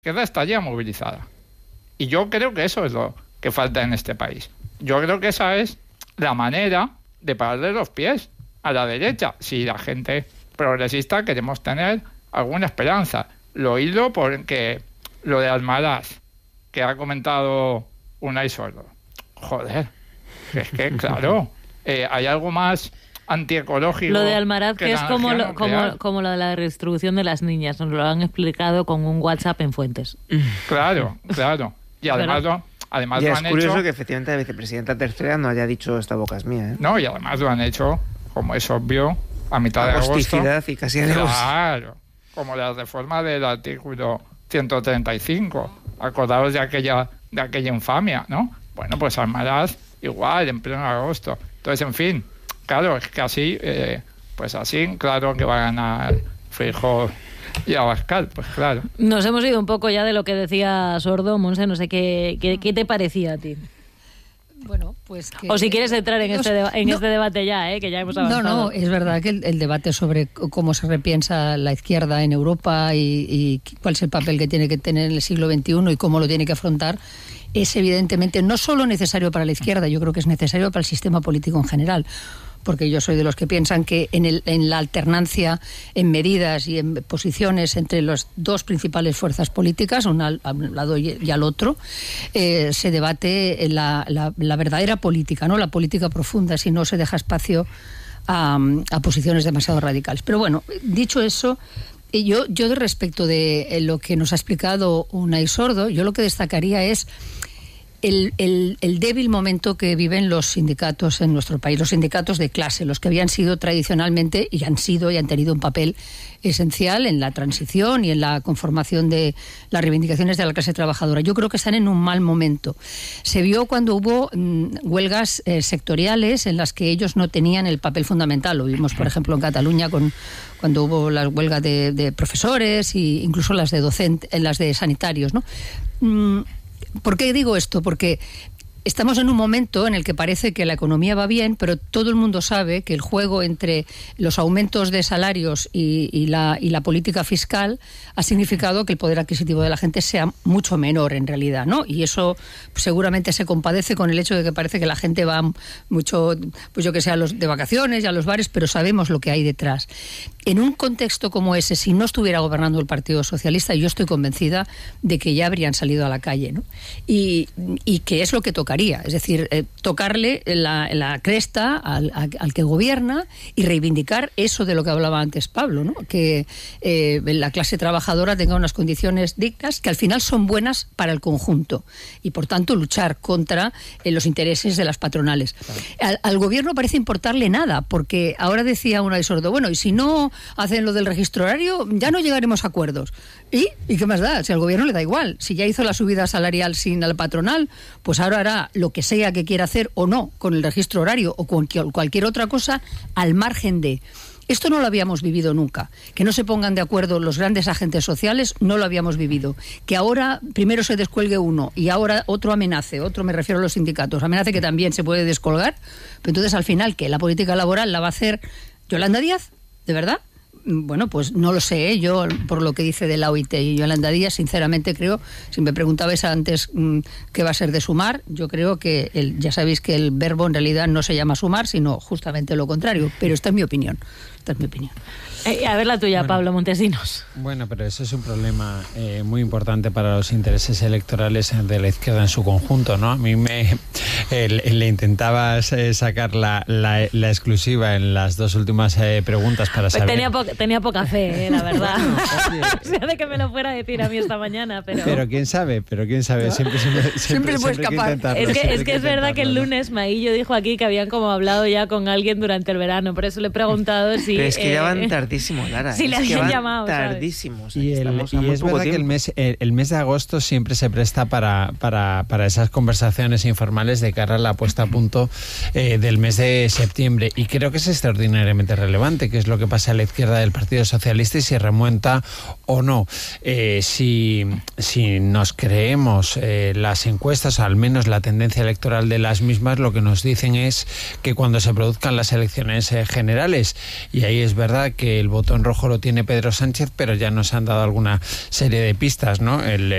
izquierda está ya movilizada. Y yo creo que eso es lo que falta en este país. Yo creo que esa es la manera de pararle los pies a la derecha. Si la gente progresista queremos tener alguna esperanza. Lo hilo porque lo de Almaraz, que ha comentado Unai Sordo. Joder, es que claro, hay algo más antiecológico. Lo de Almaraz, que es como lo de la redistribución de las niñas. Nos lo han explicado con un WhatsApp en Fuentes. Claro. Y además y lo es han curioso hecho... que efectivamente la vicepresidenta tercera no haya dicho esta boca es mía, ¿eh? No, y además lo han hecho, como es obvio, a mitad de agosto. Agosticidad y casi de agosto. Claro, como la reforma del artículo 135. Acordaos de aquella infamia, ¿no? Bueno, pues Almaraz igual, en pleno agosto. Entonces, en fin, claro, es que así, pues así, claro que va a ganar Feijóo y Abascal, pues claro. Nos hemos ido un poco ya de lo que decía Sordo, Monse, no sé qué te parecía a ti. Bueno, pues que... O si quieres entrar en este debate ya, que ya hemos avanzado. No, es verdad que el debate sobre cómo se repiensa la izquierda en Europa y cuál es el papel que tiene que tener en el siglo XXI y cómo lo tiene que afrontar es evidentemente no solo necesario para la izquierda, yo creo que es necesario para el sistema político en general. Porque yo soy de los que piensan que en la alternancia en medidas y en posiciones entre las dos principales fuerzas políticas, una al lado y al otro, se debate la verdadera política, ¿no? La política profunda, si no se deja espacio a posiciones demasiado radicales. Pero bueno, dicho eso, yo respecto de lo que nos ha explicado Unai Sordo, yo lo que destacaría es el débil momento que viven los sindicatos en nuestro país, los sindicatos de clase, los que habían sido tradicionalmente y han tenido un papel esencial en la transición y en la conformación de las reivindicaciones de la clase trabajadora. Yo creo que están en un mal momento. Se vio cuando hubo huelgas sectoriales en las que ellos no tenían el papel fundamental. Lo vimos, por ejemplo, en Cataluña cuando hubo las huelgas de profesores e incluso las de sanitarios, ¿no? ¿Por qué digo esto? Porque estamos en un momento en el que parece que la economía va bien, pero todo el mundo sabe que el juego entre los aumentos de salarios y la política fiscal ha significado que el poder adquisitivo de la gente sea mucho menor en realidad, ¿no? Y eso seguramente se compadece con el hecho de que parece que la gente va mucho, pues yo que sé, de vacaciones y a los bares, pero sabemos lo que hay detrás. En un contexto como ese, si no estuviera gobernando el Partido Socialista, yo estoy convencida de que ya habrían salido a la calle, ¿no? Y que es lo que tocaría, es decir, tocarle la cresta al que gobierna y reivindicar eso de lo que hablaba antes Pablo, ¿no? Que la clase trabajadora tenga unas condiciones dignas que al final son buenas para el conjunto y por tanto luchar contra los intereses de las patronales. Al gobierno parece importarle nada, porque ahora decía Unai Sordo, bueno, y si no hacen lo del registro horario, ya no llegaremos a acuerdos. ¿Y qué más da? Si al gobierno le da igual. Si ya hizo la subida salarial sin la patronal, pues ahora hará lo que sea que quiera hacer o no con el registro horario o con cualquier otra cosa al margen de... Esto no lo habíamos vivido nunca. Que no se pongan de acuerdo los grandes agentes sociales, no lo habíamos vivido. Que ahora primero se descuelgue uno y ahora otro amenace, otro me refiero a los sindicatos, amenace que también se puede descolgar, pero entonces al final, ¿qué? ¿La política laboral la va a hacer Yolanda Díaz? ¿De verdad? Bueno, pues no lo sé, yo por lo que dice de la OIT y Yolanda Díaz, sinceramente creo, si me preguntabais antes qué va a ser de sumar, yo creo que ya sabéis que el verbo en realidad no se llama sumar, sino justamente lo contrario, pero esta es mi opinión. A ver la tuya, bueno, Pablo Montesinos. Bueno, pero eso es un problema muy importante para los intereses electorales de la izquierda en su conjunto, ¿no? A mí le intentabas sacar la exclusiva en las dos últimas preguntas para saber... Tenía poca fe, la verdad. O sea, de que me lo fuera a decir a mí esta mañana, pero... Pero quién sabe, siempre puedes escapar. Es que es verdad que el lunes Maillo dijo aquí que habían como hablado ya con alguien durante el verano, por eso le he preguntado si... Pero es que ya van tardísimo, Lara. Si le habían llamado, tardísimo. Y es verdad que el mes de agosto siempre se presta para esas conversaciones informales de cara a la puesta a punto del mes de septiembre. Y creo que es extraordinariamente relevante, que es lo que pasa a la izquierda del Partido Socialista y si remonta o no. Si nos creemos las encuestas, o al menos la tendencia electoral de las mismas, lo que nos dicen es que cuando se produzcan las elecciones generales, y ahí es verdad que el botón rojo lo tiene Pedro Sánchez, pero ya nos han dado alguna serie de pistas, ¿no?